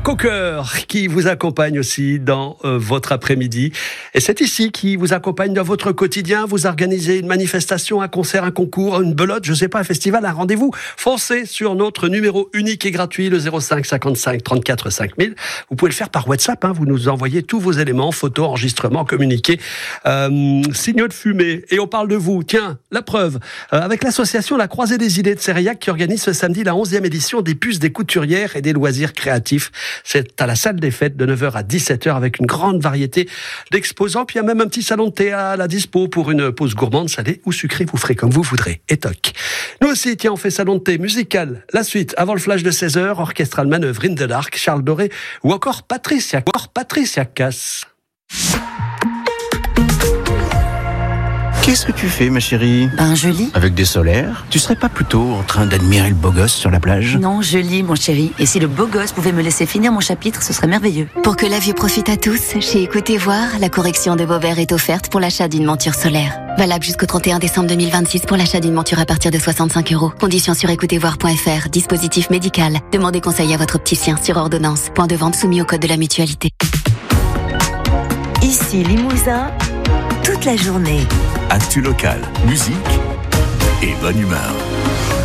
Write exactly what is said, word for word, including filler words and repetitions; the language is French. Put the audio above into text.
Cocker qui vous accompagne aussi dans euh, votre après-midi. Et c'est ici qui vous accompagne dans votre quotidien. Vous organisez une manifestation, un concert, un concours, une belote, je sais pas, un festival, un rendez-vous. Foncez sur notre numéro unique et gratuit, le zéro cinq cinquante-cinq trente-quatre cinq mille. Vous pouvez le faire par WhatsApp, hein. Vous nous envoyez tous vos éléments, photos, enregistrements, communiqués, euh, signaux de fumée. Et on parle de vous. Tiens, la preuve, euh, avec l'association La Croisée des Idées de Sériac qui organise ce samedi la onzième édition des puces des couturières et des loisirs créatifs. C'est à la salle des fêtes de neuf heures à dix-sept heures avec une grande variété d'exposants. Puis il y a même un petit salon de thé à la dispo pour une pause gourmande, salée ou sucrée. Vous ferez comme vous voudrez. Et toc. Nous aussi, tiens, on fait salon de thé musical. La suite, avant le flash de seize heures, orchestral manœuvre in the dark, Charles Doré ou encore Patricia, encore Patricia Cass. Qu'est-ce que tu fais, ma chérie? Ben, je lis. Avec des solaires? Tu serais pas plutôt en train d'admirer le beau gosse sur la plage? Non, je lis, mon chéri. Et si le beau gosse pouvait me laisser finir mon chapitre, ce serait merveilleux. Pour que la vue profite à tous, chez Écoutez Voir, la correction de vos verres est offerte pour l'achat d'une monture solaire. Valable jusqu'au trente et un décembre deux mille vingt-six pour l'achat d'une monture à partir de soixante-cinq euros. Conditions sur écoutez voir point f r. Dispositif médical. Demandez conseil à votre opticien sur ordonnance. Point de vente soumis au code de la mutualité. Ici Limousin, toute la journée. Actu local, musique et bonne humeur.